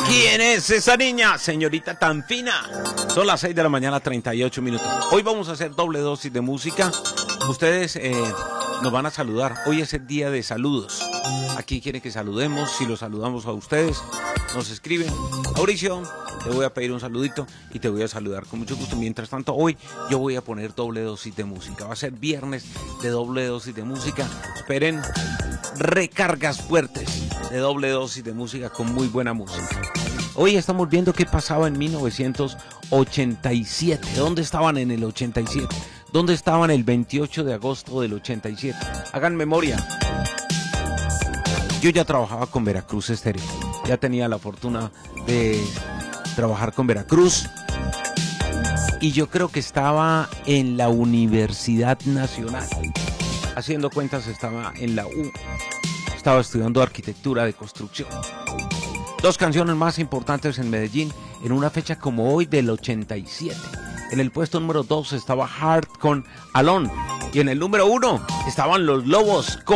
¿Quién es esa niña, señorita tan fina? Son las 6 de la mañana, 38 minutos. Hoy vamos a hacer doble dosis de música. Ustedes nos van a saludar. Hoy es el día de saludos. Aquí quieren que saludemos. Si los saludamos a ustedes, nos escriben. Mauricio, te voy a pedir un saludito y te voy a saludar con mucho gusto. Mientras tanto, hoy yo voy a poner doble dosis de música. Va a ser viernes de doble dosis de música. Esperen recargas fuertes de doble dosis de música con muy buena música. Hoy estamos viendo qué pasaba en 1987. ¿Dónde estaban en el 87? ¿Dónde estaban el 28 de agosto del 87? Hagan memoria. Yo ya trabajaba con Veracruz Estéreo. Ya tenía la fortuna de trabajar con Veracruz. Y yo creo que estaba en la Universidad Nacional. Haciendo cuentas, estaba en la U. Estaba estudiando arquitectura de construcción. Dos canciones más importantes en Medellín en una fecha como hoy del 87. En el puesto número 2 estaba Heart con Alone. Y en el número 1 estaban Los Lobos con